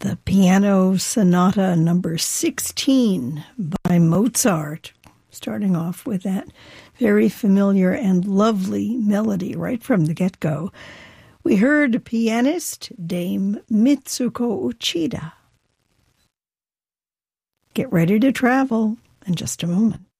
the Piano Sonata number 16 by Mozart, starting off with that very familiar and lovely melody right from the get-go. We heard pianist Dame Mitsuko Uchida. Get ready to travel in just a moment.